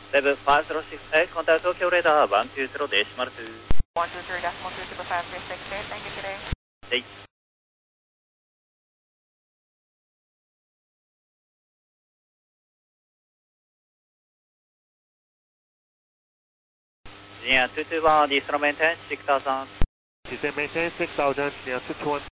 Level 5068, contact Tokyo radar 120 decimal 2. 123 decimal 2, Super 5368, thank you today. はい。Virginia 221, descend maintain 6000. Descend maintain 6000, now 221.